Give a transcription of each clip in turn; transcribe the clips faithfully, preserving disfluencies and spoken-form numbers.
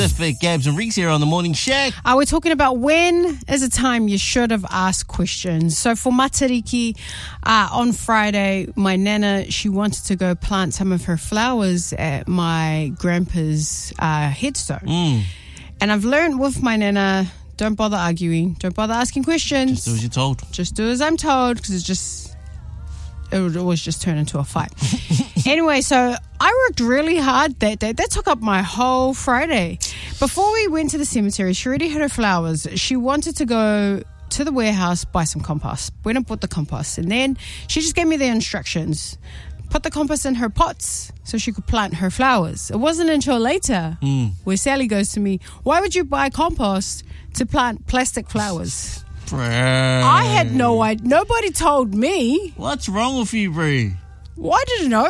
Pacific. Gabs and Reeks here on the Morning Shack. Uh, we're talking about when is a time you should have asked questions. So for Matariki, uh, on Friday, my nana, she wanted to go plant some of her flowers at my grandpa's uh, headstone. Mm. And I've learned with my nana, don't bother arguing, don't bother asking questions. Just do as you're told. Just do as I'm told, because it's just, it would always just turn into a fight. Anyway, so I worked really hard that day. That took up my whole Friday. Before we went to the cemetery, she already had her flowers. She wanted to go to the warehouse, buy some compost. Went and bought the compost. And then she just gave me the instructions. Put the compost in her pots so she could plant her flowers. It wasn't until later mm. where Sally goes to me, why would you buy compost to plant plastic flowers? Bro. I had no idea. Nobody told me. What's wrong with you, bro? Why did you know?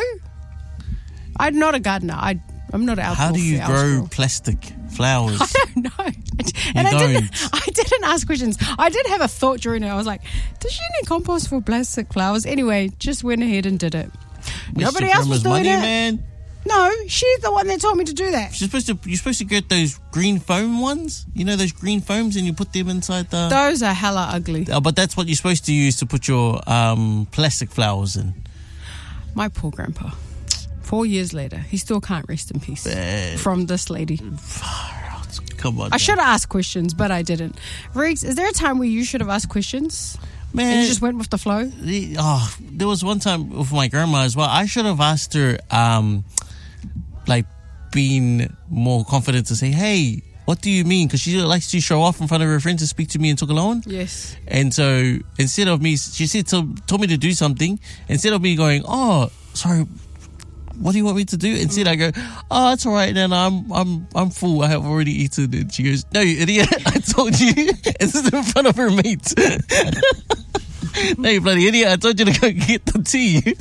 I'm not a gardener. I, I'm not an outdoor. How do you grow girl. plastic flowers? I don't know. And you I don't. didn't, I didn't ask questions. I did have a thought during it. I was like, does she need compost for plastic flowers? Anyway, just went ahead and did it. Nobody else was doing money, it. Man. No, she's the one that told me to do that. You're supposed to, you're supposed to get those green foam ones. You know those green foams, and you put them inside the... Those are hella ugly. Oh, but that's what you're supposed to use to put your um, plastic flowers in. My poor grandpa. Four years later, he still can't rest in peace Bad. from this lady. Come on. I should have asked questions, but I didn't. Riggs, is there a time where you should have asked questions? Man, and you just went with the flow? The, oh, there was one time with my grandma as well. I should have asked her, um, like, being more confident to say, hey, what do you mean? Because she likes to show off in front of her friends and speak to me in Tokelauan. Yes. And so instead of me, she said, to, told me to do something. Instead of me going, oh, sorry, what do you want me to do? Instead, mm. I go, oh, it's all right, then I'm I'm I'm full. I have already eaten. And she goes, no, you idiot. I told you. This is in front of her mates. No, you bloody idiot. I told you to go get the tea.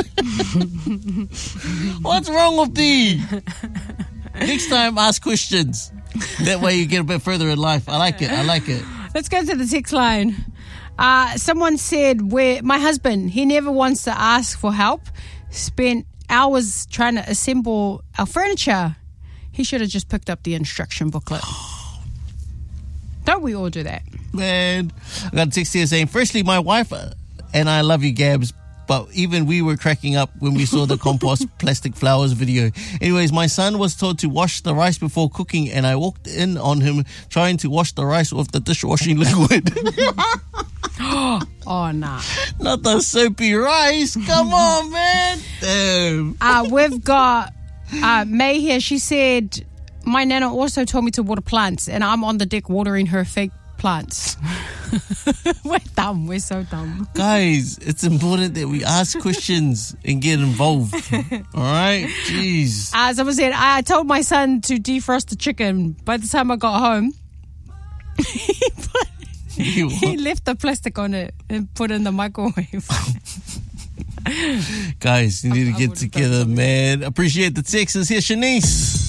What's wrong with thee? Next time, ask questions. That way you get a bit further in life. I like it. I like it. Let's go to the text line. Uh, someone said, "Where my husband, he never wants to ask for help. Spent hours trying to assemble our furniture. He should have just picked up the instruction booklet." Don't we all do that? Man, I got a text here saying, firstly, my wife and I love you, Gabs, but even we were cracking up when we saw the compost plastic flowers video. Anyways, my son was told to wash the rice before cooking, and I walked in on him trying to wash the rice with the dishwashing liquid. Oh, nah. Not the soapy rice. Come on, man. Damn. Uh, we've got uh, May here. She said, my nana also told me to water plants, and I'm on the deck watering her fake plants. We're dumb. We're so dumb. Guys, it's important that we ask questions and get involved. All right? Jeez. Uh, someone said, I told my son to defrost the chicken. By the time I got home, he, put, he left the plastic on it and put it in the microwave. Guys, you need to get together, man. Appreciate the texts. Here's Shanice.